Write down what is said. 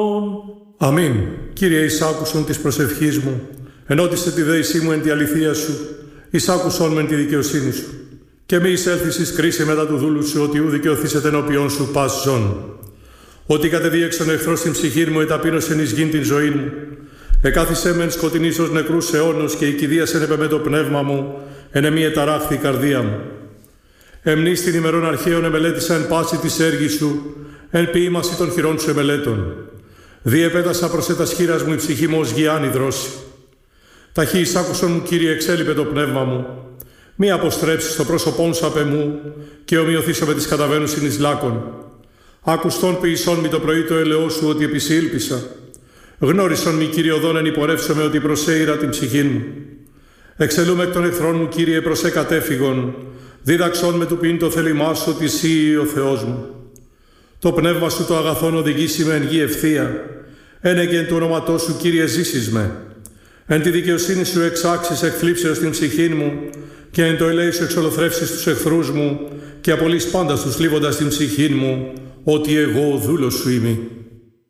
Αμήν. Κύριε, εισάκουσον της προσευχής μου, ενώτισε τη δέησή μου εν τη αληθεία σου, εισάκουσον μεν τη δικαιοσύνη σου. Και μη εισέλθεις εις κρίση μετά του δούλου σου, ότι ου δικαιωθήσετε ενώπιον σου πας ζών. Ότι κατεδίεξον εχθρός στην ψυχή μου, εταπείνωσεν εις γην την ζωή μου. Εκάθισε μεν σκοτεινής ως νεκρούς αιώνος, και η κηδίασεν επ' το πνεύμα μου, εν εμή εταράχθη η καρδία μου. Εμνείς την ημερών αρχαίων εμελέτησα εν πάση της έργης σου, εν ποίημαση των χειρών σου εμελέτων. Διεπέτασα προς ετας χείρας μου η ψυχή μου ως γιάννη δρόση. Ταχύ εισάκουσον μου, Κύριε, εξέλιπε το πνεύμα μου. Μη αποστρέψεις το πρόσωπόν σου απ' εμού, και ομοιωθήσω με τις καταβαίνουσιν εις λάκων. Άκουστον ποιησόν μη το πρωί το έλεό σου, ότι επισήλπισα. Γνώρισον μη, Κύριε, οδόν εν υπορεύσομαι, ότι προσέειρα την ψυχήν μου. Εξελούμε εκ των εχθρών μου, Κύριε, προς εκατέφυγον. Δίδαξον με του πίν το θέλημά σου, ότι εσύ ο Θεός μου. Το πνεύμα σου το αγαθόν οδηγήσει με εν γη ευθεία. Ένεγεν του ονόματός σου, Κύριε, ζήσεις με. Εν τη δικαιοσύνη σου εξάξεις εκ θλίψεως την ψυχήν μου, και εν το ελέη σου εξολοθρεύσεις τους εχθρούς μου, και απολύς πάντα τους θλίβοντας την ψυχήν μου, ότι εγώ ο δούλος σου είμαι.